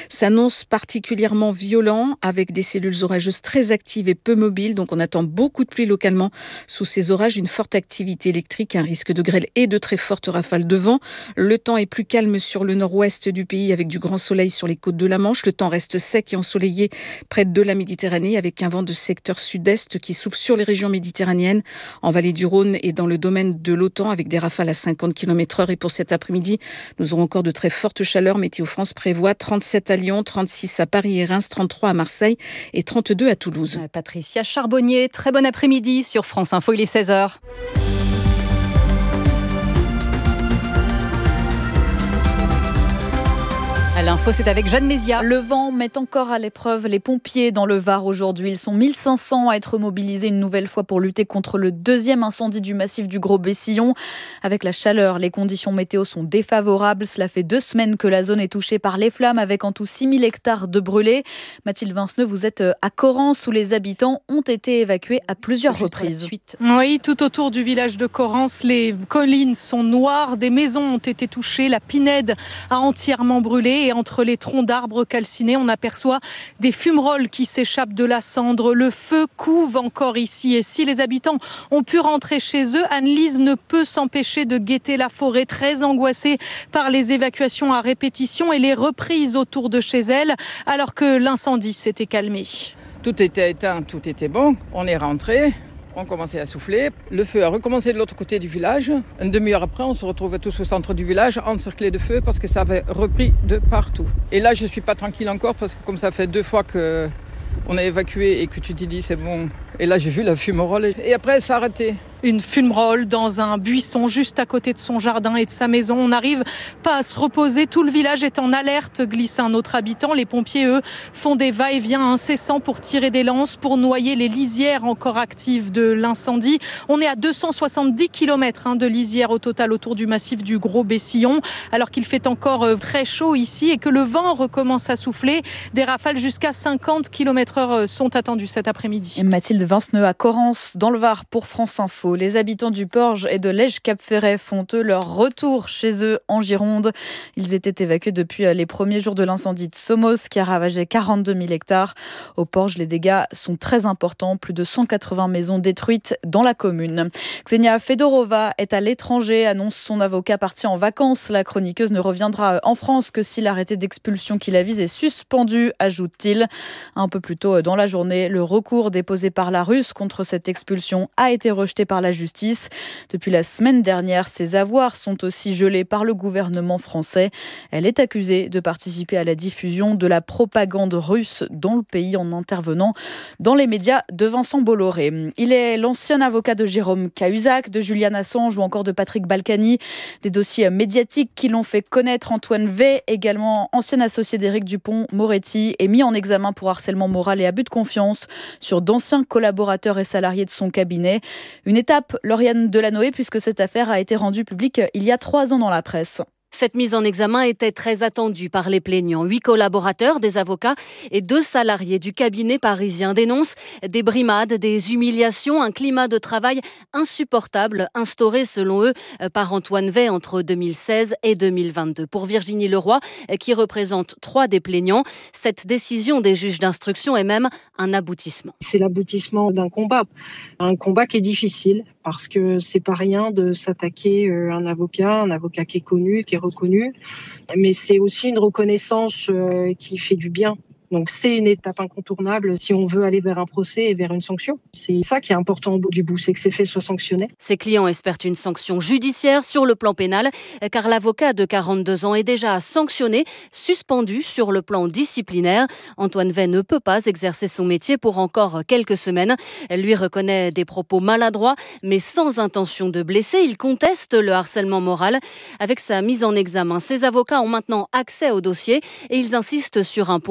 s'annonce particulièrement violent avec des cellules orageuses très actives et peu mobiles. Donc on attend beaucoup de pluie localement sous ces orages, une forte activité électrique, un risque de grêle et de très fortes rafales de vent. Le temps est plus calme sur le nord-ouest du pays avec du grand soleil sur les côtes de la Manche. Le temps reste sec et ensoleillé près de la Méditerranée avec un vent de secteur sud-est qui souffle sur les régions méditerranéennes, en vallée du Rhône et dans le domaine de l'Autan avec des rafales à 50 km/h. Et pour cet après-midi, nous aurons encore de très fortes chaleurs. Météo France prévoit 37 à Lyon, 36 à Paris et Reims, 33 à Marseille et 32 à Toulouse. Patricia Charbonnier, très bon après-midi sur France Info, il est 16h. À l'info, c'est avec Jeanne Mézia. Le vent met encore à l'épreuve les pompiers dans le Var aujourd'hui. Ils sont 1500 à être mobilisés une nouvelle fois pour lutter contre le deuxième incendie du massif du Gros-Bessillon. Avec la chaleur, les conditions météo sont défavorables. Cela fait 2 semaines que la zone est touchée par les flammes avec en tout 6000 hectares de brûlés. Mathilde Vinceneux, vous êtes à Correns où les habitants ont été évacués à plusieurs reprises. Oui, tout autour du village de Correns, les collines sont noires. Des maisons ont été touchées. La pinède a entièrement brûlé. Et entre les troncs d'arbres calcinés, on aperçoit des fumerolles qui s'échappent de la cendre. Le feu couve encore ici. Et si les habitants ont pu rentrer chez eux, Anne-Lise ne peut s'empêcher de guetter la forêt, très angoissée par les évacuations à répétition et les reprises autour de chez elle, alors que l'incendie s'était calmé. Tout était éteint, tout était bon. On est rentré. On commençait à souffler. Le feu a recommencé de l'autre côté du village. Une demi-heure après, on se retrouve tous au centre du village, encerclés de feu parce que ça avait repris de partout. Et là, je ne suis pas tranquille encore parce que comme ça fait 2 fois qu'on a évacué et que tu te dis c'est bon. Et là, j'ai vu la fumerole et après, ça a arrêté. Une fumerole dans un buisson juste à côté de son jardin et de sa maison. On n'arrive pas à se reposer. Tout le village est en alerte, glisse un autre habitant. Les pompiers, eux, font des va-et-vient incessants pour tirer des lances, pour noyer les lisières encore actives de l'incendie. On est à 270 km de lisières au total autour du massif du Gros-Bessillon, alors qu'il fait encore très chaud ici et que le vent recommence à souffler. Des rafales jusqu'à 50 km/h sont attendues cet après-midi. Et Mathilde Vinceneux à Correns, dans le Var, pour France Info. Les habitants du Porge et de Lège-Cap-Ferret font eux leur retour chez eux en Gironde. Ils étaient évacués depuis les premiers jours de l'incendie de Somos qui a ravagé 42 000 hectares. Au Porge, les dégâts sont très importants. Plus de 180 maisons détruites dans la commune. Ksenia Fedorova est à l'étranger, annonce son avocat parti en vacances. La chroniqueuse ne reviendra en France que si l'arrêté d'expulsion qui la vise est suspendu, ajoute-t-il. Un peu plus tôt dans la journée, le recours déposé par la Russe contre cette expulsion a été rejeté par la justice. Depuis la semaine dernière, ses avoirs sont aussi gelés par le gouvernement français. Elle est accusée de participer à la diffusion de la propagande russe dans le pays en intervenant dans les médias de Vincent Bolloré. Il est l'ancien avocat de Jérôme Cahuzac, de Julian Assange ou encore de Patrick Balkany. Des dossiers médiatiques qui l'ont fait connaître. Antoine Wey, également ancien associé d'Éric Dupond-Moretti, est mis en examen pour harcèlement moral et abus de confiance sur d'anciens collaborateurs et salariés de son cabinet. Une étape, Lauriane Delanoë, puisque cette affaire a été rendue publique il y a 3 ans dans la presse. Cette mise en examen était très attendue par les plaignants. 8 collaborateurs, des avocats et 2 salariés du cabinet parisien dénoncent des brimades, des humiliations, un climat de travail insupportable instauré selon eux par Antoine Wey entre 2016 et 2022. Pour Virginie Leroy, qui représente 3 des plaignants, cette décision des juges d'instruction est même un aboutissement. C'est l'aboutissement d'un combat qui est difficile parce que c'est pas rien de s'attaquer à un avocat qui est connu, qui est reconnu, mais c'est aussi une reconnaissance qui fait du bien. Donc c'est une étape incontournable si on veut aller vers un procès et vers une sanction. C'est ça qui est important au bout du bout, c'est que ces faits soient sanctionnés. Ses clients espèrent une sanction judiciaire sur le plan pénal, car l'avocat de 42 ans est déjà sanctionné, suspendu sur le plan disciplinaire. Antoine Wey ne peut pas exercer son métier pour encore quelques semaines. Elle lui reconnaît des propos maladroits, mais sans intention de blesser. Il conteste le harcèlement moral. Avec sa mise en examen, ses avocats ont maintenant accès au dossier et ils insistent sur un point.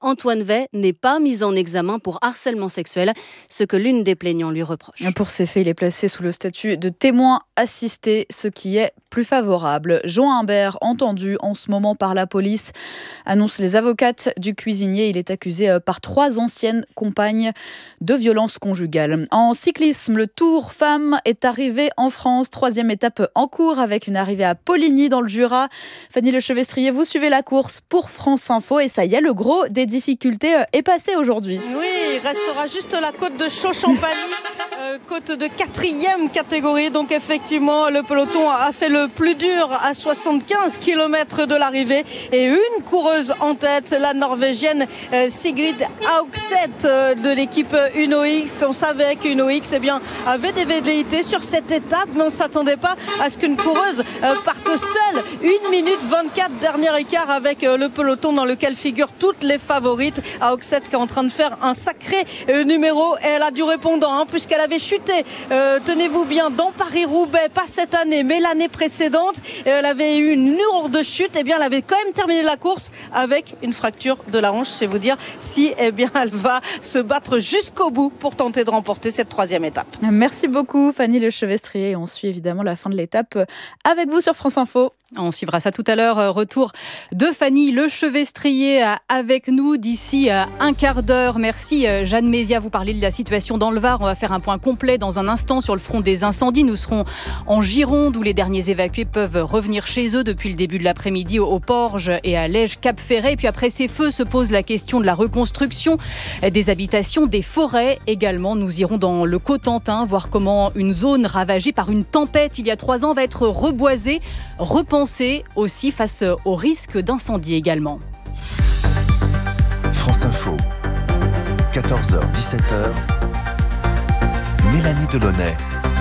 Antoine Vey n'est pas mis en examen pour harcèlement sexuel, ce que l'une des plaignants lui reproche. Pour ces faits, il est placé sous le statut de témoin assisté, ce qui est plus favorable. Jean Humbert, entendu en ce moment par la police, annonce les avocates du cuisinier. Il est accusé par 3 anciennes compagnes de violences conjugales. En cyclisme, le Tour Femmes est arrivé en France. 3e étape en cours avec une arrivée à Poligny dans le Jura. Fanny Lechevestrier, vous suivez la course pour France Info et ça y est, le gros des difficultés est passé aujourd'hui. Oui, il restera juste la côte de Chaux-Champagny, côte de 4e catégorie. Donc effectivement, le peloton a fait le plus dur à 75 km de l'arrivée et une coureuse en tête, la Norvégienne Sigrid Haugseth de l'équipe Uno X. On savait qu'Uno X avait des velléités sur cette étape, mais on ne s'attendait pas à ce qu'une coureuse parte seule. 1 minute 24, dernier écart avec le peloton dans lequel figurent toutes les favorites. Haugseth qui est en train de faire un sacré numéro et elle a du répondant puisqu'elle avait chuté, tenez-vous bien, dans Paris-Roubaix, pas cette année mais l'année précédente. Elle avait eu une lourde chute, elle avait quand même terminé la course avec une fracture de la hanche. C'est vous dire si elle va se battre jusqu'au bout pour tenter de remporter cette 3e étape. Merci beaucoup Fanny Lechevestrier. On suit évidemment la fin de l'étape avec vous sur France Info. On suivra ça tout à l'heure. Retour de Fanny Lechevestrier avec nous d'ici un quart d'heure. Merci Jeanne Mézia. Vous parlez de la situation dans le Var. On va faire un point complet dans un instant sur le front des incendies. Nous serons en Gironde où les derniers évacués peuvent revenir chez eux depuis le début de l'après-midi au Porge et à Lège-Cap-Ferret. Et puis après ces feux se pose la question de la reconstruction des habitations, des forêts également. Nous irons dans le Cotentin voir comment une zone ravagée par une tempête il y a 3 ans va être reboisée, repensée aussi face au risque d'incendie également. France Info, 14h-17h, Mélanie Delaunay.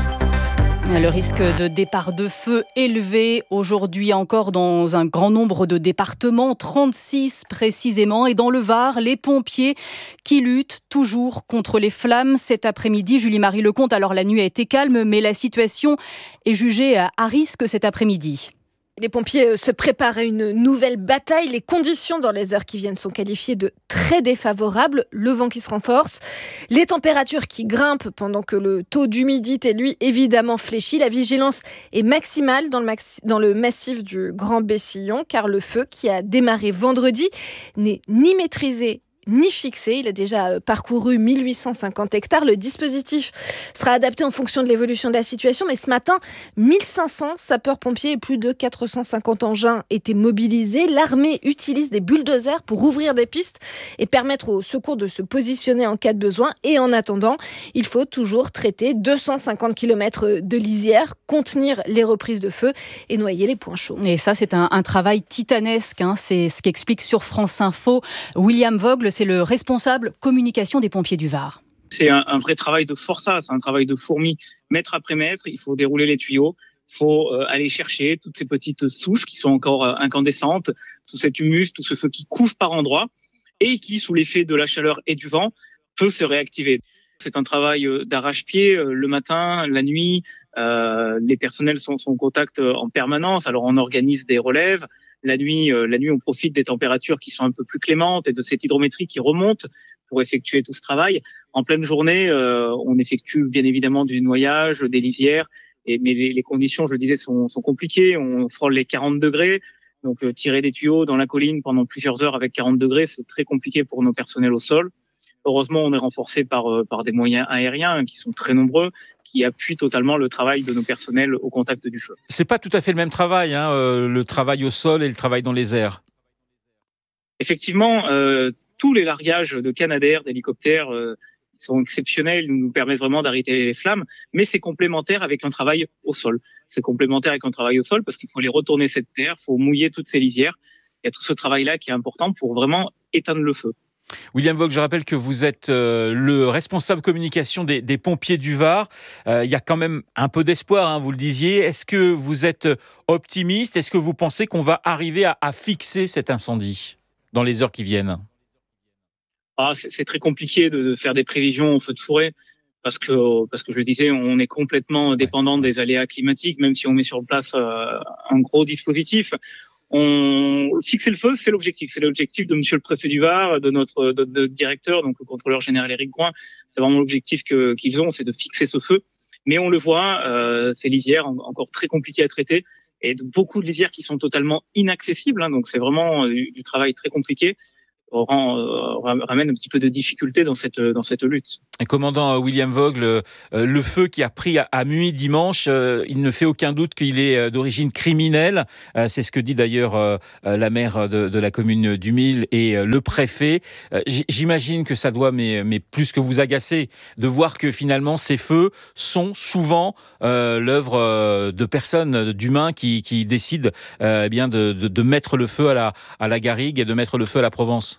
Le risque de départ de feu élevé aujourd'hui encore dans un grand nombre de départements, 36 précisément. Et dans le Var, les pompiers qui luttent toujours contre les flammes. Cet après-midi, Julie-Marie Lecomte, alors la nuit a été calme, mais la situation est jugée à risque cet après-midi. Les pompiers se préparent à une nouvelle bataille. Les conditions dans les heures qui viennent sont qualifiées de très défavorables. Le vent qui se renforce, les températures qui grimpent pendant que le taux d'humidité, lui, évidemment fléchit. La vigilance est maximale dans le massif du Grand Bessillon, car le feu qui a démarré vendredi n'est ni maîtrisé ni fixé. Il a déjà parcouru 1850 hectares. Le dispositif sera adapté en fonction de l'évolution de la situation. Mais ce matin, 1500 sapeurs-pompiers et plus de 450 engins étaient mobilisés. L'armée utilise des bulldozers pour ouvrir des pistes et permettre aux secours de se positionner en cas de besoin. Et en attendant, il faut toujours traiter 250 km de lisière, contenir les reprises de feu et noyer les points chauds. Et ça, c'est un travail titanesque. C'est ce qu'explique sur France Info William Vogel. C'est le responsable communication des pompiers du Var. C'est un vrai travail de forçat, c'est un travail de fourmi, mètre après mètre. Il faut dérouler les tuyaux, il faut aller chercher toutes ces petites souches qui sont encore incandescentes, tout cet humus, tout ce feu qui couvre par endroits et qui, sous l'effet de la chaleur et du vent, peut se réactiver. C'est un travail d'arrache-pied le matin, la nuit. Les personnels sont en contact en permanence, alors on organise des relèves. La nuit, on profite des températures qui sont un peu plus clémentes et de cette hydrométrie qui remonte pour effectuer tout ce travail. En pleine journée, on effectue bien évidemment du noyage, des lisières, mais les conditions, je le disais, sont compliquées. On frôle les 40 degrés, donc tirer des tuyaux dans la colline pendant plusieurs heures avec 40 degrés, c'est très compliqué pour nos personnels au sol. Heureusement, on est renforcé par des moyens aériens qui sont très nombreux, qui appuient totalement le travail de nos personnels au contact du feu. C'est pas tout à fait le même travail, le travail au sol et le travail dans les airs. Effectivement, tous les largages de Canadair, d'hélicoptères sont exceptionnels, nous permettent vraiment d'arrêter les flammes, mais c'est complémentaire avec un travail au sol. C'est complémentaire avec un travail au sol parce qu'il faut les retourner cette terre, il faut mouiller toutes ces lisières. Il y a tout ce travail-là qui est important pour vraiment éteindre le feu. William Vogel, je rappelle que vous êtes le responsable communication des pompiers du Var. Il y a quand même un peu d'espoir, vous le disiez. Est-ce que vous êtes optimiste ? Est-ce que vous pensez qu'on va arriver à fixer cet incendie dans les heures qui viennent ? C'est très compliqué de faire des prévisions au feu de forêt parce que je le disais, on est complètement dépendant des aléas climatiques, même si on met sur place un gros dispositif. Fixer le feu, c'est l'objectif. C'est l'objectif de monsieur le préfet du Var, de notre directeur, donc le contrôleur général Éric Gouin. C'est vraiment l'objectif qu'ils ont, c'est de fixer ce feu. Mais on le voit, ces lisières encore très compliquées à traiter et beaucoup de lisières qui sont totalement inaccessibles. Donc c'est vraiment du travail très compliqué. Ramène un petit peu de difficulté dans cette lutte. Et commandant William Vogel, le feu qui a pris à Muy dimanche, il ne fait aucun doute qu'il est d'origine criminelle. C'est ce que dit d'ailleurs la maire de la commune d'Humil et le préfet. J'imagine que ça doit, mais plus que vous agacer, de voir que finalement ces feux sont souvent l'œuvre de personnes, d'humains qui décident bien de mettre le feu à la garrigue et de mettre le feu à la Provence.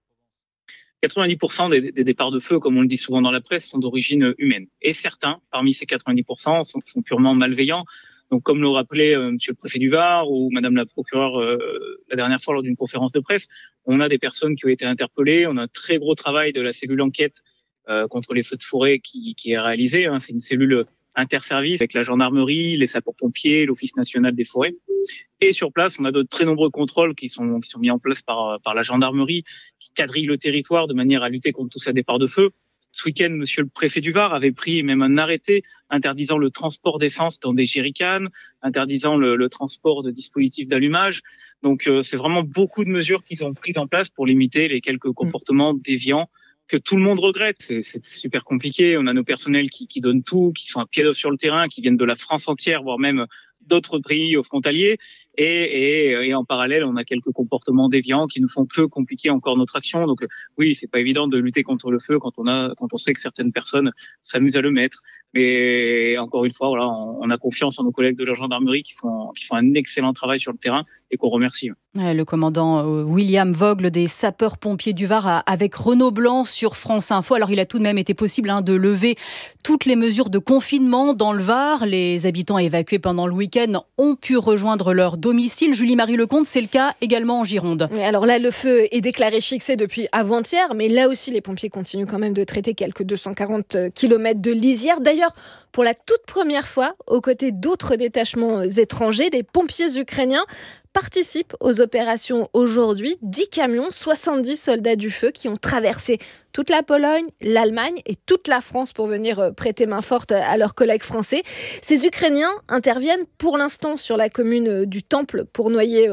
90% des départs de feu, comme on le dit souvent dans la presse, sont d'origine humaine. Et certains, parmi ces 90%, sont purement malveillants. Donc, comme le rappelait monsieur le préfet du Var ou madame la procureure la dernière fois lors d'une conférence de presse, on a des personnes qui ont été interpellées. On a un très gros travail de la cellule enquête contre les feux de forêt qui est réalisé. C'est une cellule interservices avec la gendarmerie, les sapeurs-pompiers, l'Office national des forêts. Et sur place, on a de très nombreux contrôles qui sont mis en place par la gendarmerie, qui quadrillent le territoire de manière à lutter contre tous ces départs de feu. Ce week-end, monsieur le préfet du Var avait pris même un arrêté interdisant le transport d'essence dans des jerrycans, interdisant le transport de dispositifs d'allumage. Donc, c'est vraiment beaucoup de mesures qu'ils ont prises en place pour limiter les quelques comportements déviants que tout le monde regrette. C'est super compliqué. On a nos personnels qui donnent tout, qui sont à pied d'œuvre sur le terrain, qui viennent de la France entière, voire même d'autres pays frontaliers. Et en parallèle, on a quelques comportements déviants qui ne font que compliquer encore notre action. Donc oui, c'est pas évident de lutter contre le feu quand on sait que certaines personnes s'amusent à le mettre. Mais encore une fois, voilà, on a confiance en nos collègues de la gendarmerie qui font un excellent travail sur le terrain et qu'on remercie. Le commandant William Vogel des sapeurs-pompiers du Var avec Renaud Blanc sur France Info. Alors il a tout de même été possible de lever toutes les mesures de confinement dans le Var. Les habitants évacués pendant le week-end ont pu rejoindre leur domicile. Julie-Marie Lecomte, c'est le cas également en Gironde. Alors là, le feu est déclaré fixé depuis avant-hier, mais là aussi, les pompiers continuent quand même de traiter quelques 240 km de lisière. D'ailleurs, pour la toute première fois, aux côtés d'autres détachements étrangers, des pompiers ukrainiens participent aux opérations aujourd'hui. 10 camions, 70 soldats du feu qui ont traversé toute la Pologne, l'Allemagne et toute la France pour venir prêter main forte à leurs collègues français. Ces Ukrainiens interviennent pour l'instant sur la commune du Temple pour noyer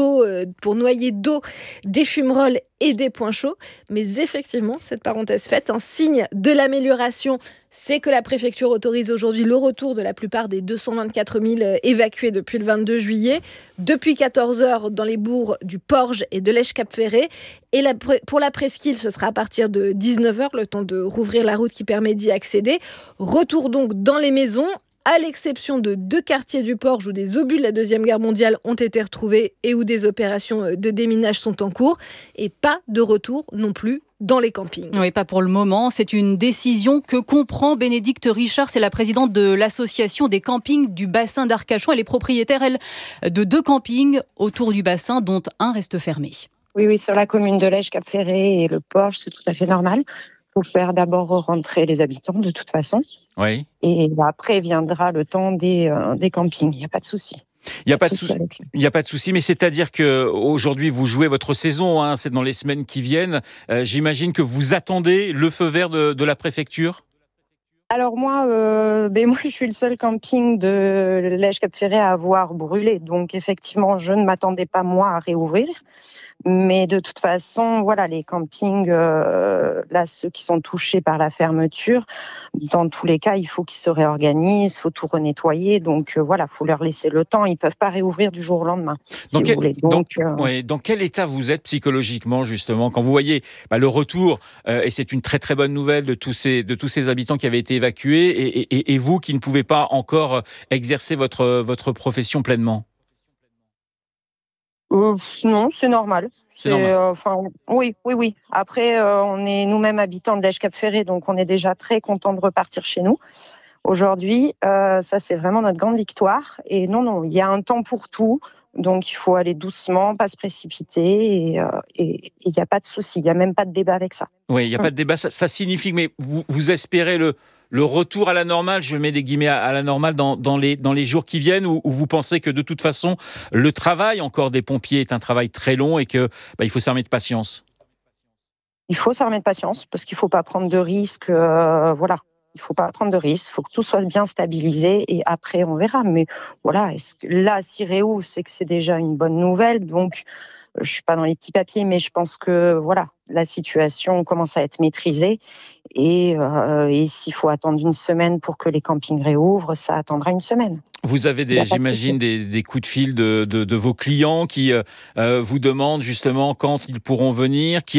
d'eau des fumerolles et des points chauds. Mais effectivement, cette parenthèse faite, un signe de l'amélioration, c'est que la préfecture autorise aujourd'hui le retour de la plupart des 224 000 évacués depuis le 22 juillet. Depuis 14 heures dans les bourgs du Porge et de Lèche-Cap-Ferré. Et pour la presqu'île, ce sera à partir de 19h, le temps de rouvrir la route qui permet d'y accéder. Retour donc dans les maisons, à l'exception de 2 quartiers du Porge où des obus de la Deuxième Guerre mondiale ont été retrouvés et où des opérations de déminage sont en cours. Et pas de retour non plus dans les campings. Oui, pas pour le moment. C'est une décision que comprend Bénédicte Richard. C'est la présidente de l'association des campings du bassin d'Arcachon. Elle est propriétaire, elle, de 2 campings autour du bassin, dont un reste fermé. Oui, sur la commune de Lèche-Cap-Ferré et le Porge, c'est tout à fait normal. Il faut faire d'abord rentrer les habitants, de toute façon. Oui. Et après viendra le temps des campings. Il n'y a pas de souci. Il n'y a pas de souci, mais c'est-à-dire qu'aujourd'hui, vous jouez votre saison, c'est dans les semaines qui viennent. J'imagine que vous attendez le feu vert de la préfecture ? Alors moi, je suis le seul camping de Lèche-Cap-Ferré à avoir brûlé. Donc effectivement, je ne m'attendais pas, moi, à réouvrir. Mais de toute façon, voilà, les campings, là, ceux qui sont touchés par la fermeture, dans tous les cas, il faut qu'ils se réorganisent, il faut tout renettoyer. Donc voilà, il faut leur laisser le temps. Ils ne peuvent pas réouvrir du jour au lendemain, si vous voulez. Dans quel état vous êtes psychologiquement, justement, quand vous voyez le retour, et c'est une très très bonne nouvelle de tous ces habitants qui avaient été évacués, et vous qui ne pouvez pas encore exercer votre profession pleinement ? Non, c'est normal. C'est normal. Oui. Après, on est nous-mêmes habitants de Lèche-Cap-Ferré, donc on est déjà très contents de repartir chez nous. Aujourd'hui, ça c'est vraiment notre grande victoire. Et non, il y a un temps pour tout. Donc il faut aller doucement, pas se précipiter. Et il n'y a pas de souci, il n'y a même pas de débat avec ça. Oui, il n'y a pas de débat. Ça signifie, mais vous espérez le retour à la normale, je mets des guillemets à la normale dans les jours qui viennent, ou vous pensez que de toute façon, le travail encore des pompiers est un travail très long et que il faut s'armer de patience? Il faut s'armer de patience parce qu'il ne faut pas prendre de risques. Voilà. Il ne faut pas prendre de risques. Il faut que tout soit bien stabilisé et après, on verra. Mais voilà, là, s'il réouvre, c'est que c'est déjà une bonne nouvelle. Donc, je ne suis pas dans les petits papiers, mais je pense que voilà, la situation commence à être maîtrisée. Et s'il faut attendre une semaine pour que les campings réouvrent, ça attendra une semaine. Vous avez j'imagine, des coups de fil de vos clients qui vous demandent justement quand ils pourront venir, qui